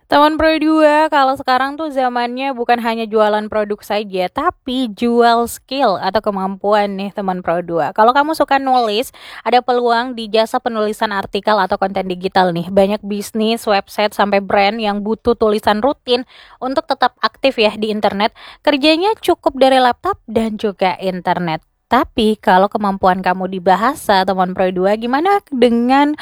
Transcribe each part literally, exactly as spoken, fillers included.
Teman Pro dua, kalau sekarang tuh zamannya bukan hanya jualan produk saja, tapi jual skill atau kemampuan nih teman Pro dua. Kalau kamu suka nulis, ada peluang di jasa penulisan artikel atau konten digital nih. Banyak bisnis, website, sampai brand yang butuh tulisan rutin untuk tetap aktif ya di internet. Kerjanya cukup dari laptop dan juga internet. Tapi kalau kemampuan kamu di bahasa teman Pro dua, gimana dengan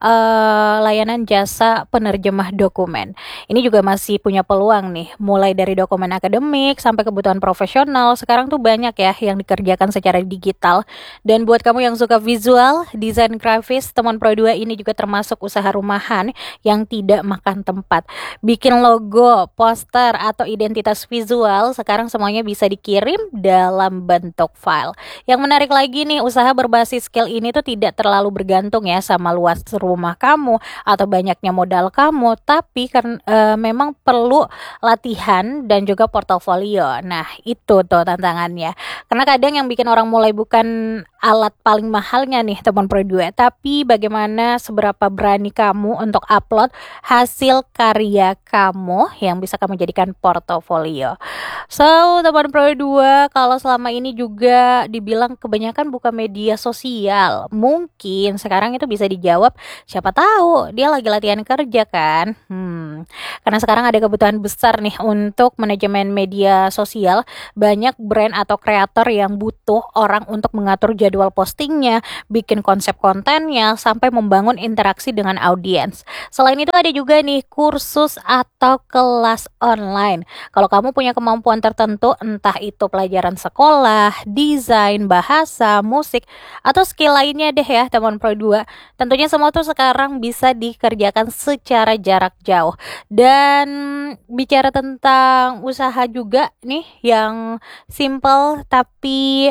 eh, layanan jasa penerjemah dokumen? Ini juga masih punya peluang nih, mulai dari dokumen akademik sampai kebutuhan profesional. Sekarang tuh banyak ya yang dikerjakan secara digital. Dan buat kamu yang suka visual, desain grafis, teman Pro dua ini juga termasuk usaha rumahan yang tidak makan tempat. Bikin logo, poster, atau identitas visual, sekarang semuanya bisa dikirim dalam bentuk file. Yang menarik lagi nih, usaha berbasis skill ini tuh tidak terlalu bergantung ya sama luas rumah kamu atau banyaknya modal kamu, tapi kan e, memang perlu latihan dan juga portofolio. Nah, itu tuh tantangannya. Karena kadang yang bikin orang mulai bukan alat paling mahalnya nih teman Pro dua, tapi bagaimana seberapa berani kamu untuk upload hasil karya kamu yang bisa kamu jadikan portofolio. So, teman Pro dua, kalau selama ini juga dibilang kebanyakan buka media sosial, mungkin sekarang itu bisa dijawab, siapa tahu dia lagi latihan kerja kan. Hmm, karena sekarang ada kebutuhan besar nih untuk manajemen media sosial. Banyak brand atau kreator yang butuh orang untuk mengatur jadwal postingnya, bikin konsep kontennya, sampai membangun interaksi dengan audiens. Selain itu ada juga nih kursus atau kelas online. Kalau kamu punya kemampuan tertentu, entah itu pelajaran sekolah, desain, bahasa, musik, atau skill lainnya deh ya teman Pro dua. Tentunya semua tuh sekarang bisa dikerjakan secara jarak jauh. Dan bicara tentang usaha juga nih yang simple tapi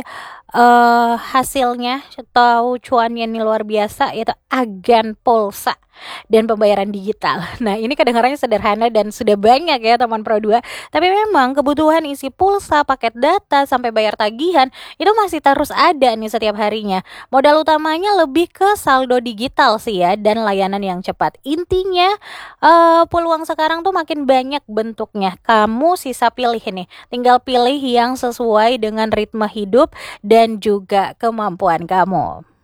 uh, hasilnya atau cuannya ini luar biasa, yaitu agen pulsa dan pembayaran digital. Nah, ini kedengarannya sederhana dan sudah banyak ya teman Pro dua, tapi memang kebutuhan isi pulsa, paket data, sampai bayar tagihan itu masih terus ada nih setiap harinya. Modal utamanya lebih ke saldo digital sih ya, dan layanan yang cepat. Intinya uh, peluang sekarang tuh makin banyak bentuknya. Kamu sisa pilih nih, tinggal pilih yang sesuai dengan ritme hidup dan juga kemampuan kamu.